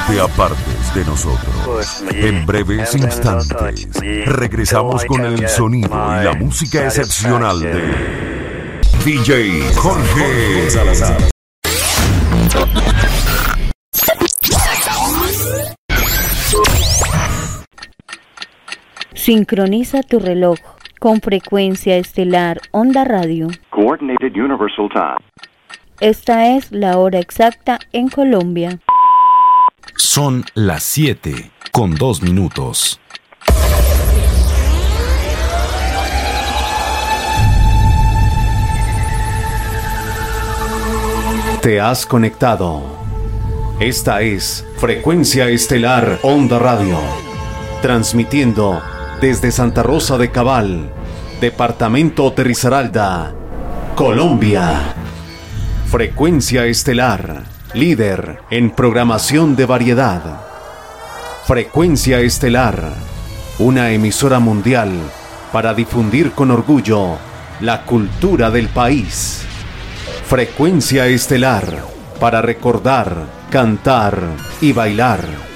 te apartes de nosotros. En breves instantes, regresamos con el sonido y la música excepcional de DJ Jorge Salazar. Sincroniza tu reloj con Frecuencia Estelar Onda Radio. Coordinated Universal Time. Esta es la hora exacta en Colombia. Son las 7:02. Te has conectado. Esta es Frecuencia Estelar Onda Radio, transmitiendo desde Santa Rosa de Cabal, departamento de Risaralda, Colombia. Frecuencia Estelar, líder en programación de variedad. Frecuencia Estelar, una emisora mundial para difundir con orgullo la cultura del país. Frecuencia Estelar, para recordar, cantar y bailar.